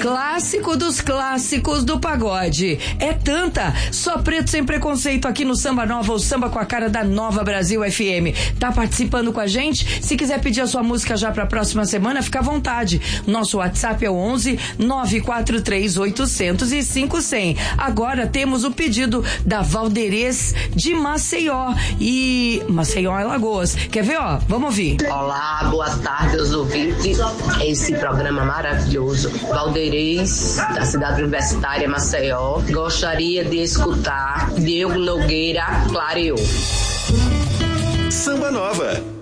Clássico dos clássicos do pagode. É tanta, só preto sem preconceito aqui no Samba Nova, o samba com a cara da Nova Brasil FM. Tá participando com a gente? Se quiser pedir a sua música já pra próxima semana, fica à vontade. Nosso WhatsApp é o 11 943 800 e 5100. Agora temos o pedido da Valderez de Maceió. E Maceió, Alagoas. Quer ver, ó? Vamos ouvir. Olá, boa tarde aos ouvintes. Esse programa maravilhoso. Valderez, da cidade universitária Maceió. Gostaria de escutar Diego Nogueira, Clareou. Samba Nova.